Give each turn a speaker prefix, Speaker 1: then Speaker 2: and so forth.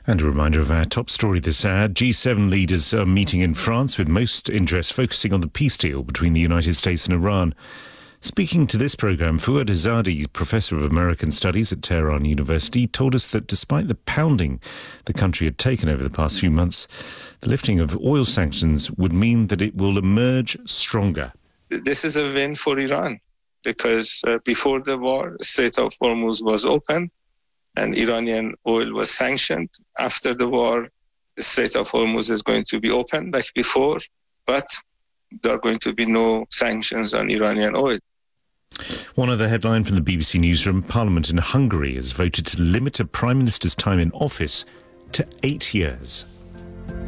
Speaker 1: And a reminder of our top story this hour. G7 leaders are meeting in France with most interest focusing on the peace deal between the United States and Iran. Speaking to this programme, Fouad Azadi, Professor of American Studies at Tehran University, told us that despite the pounding the country had taken over the past few months, the lifting of oil sanctions would mean that it will emerge stronger.
Speaker 2: This is a win for Iran because before the war, Strait of Hormuz was open and Iranian oil was sanctioned. After the war, the Strait of Hormuz is going to be open like before, but there are going to be no sanctions on Iranian oil.
Speaker 1: One other headline from the BBC Newsroom: Parliament in Hungary has voted to limit a Prime Minister's time in office to 8 years.